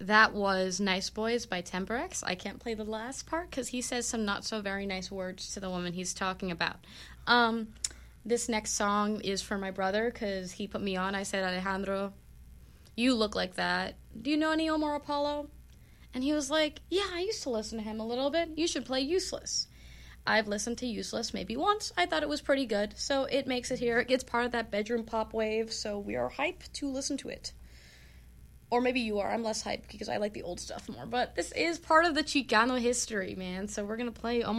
That was Nice Boys by Temperex. I can't play the last part because he says some not so very nice words to the woman he's talking about. This next song is for my brother because he put me on. I said, Alejandro, you look like that. Do you know any Omar Apollo? And he was like, yeah, I used to listen to him a little bit. You should play Useless. I've listened to Useless maybe once. I thought it was pretty good, so it makes it here. It's part of that bedroom pop wave, so we are hyped to listen to it. Or maybe you are. I'm less hyped because I like the old stuff more. But this is part of the Chicano history, man. So we're going to play Omar